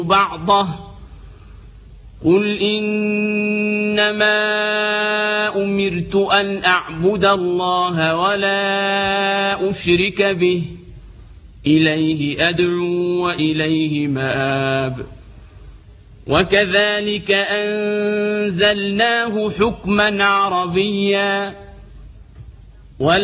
بعضه قل إنما أمرت أن أعبد الله ولا أشرك به إليه أدعو وإليه مآب وكذلك أنزلناه حكما عربيا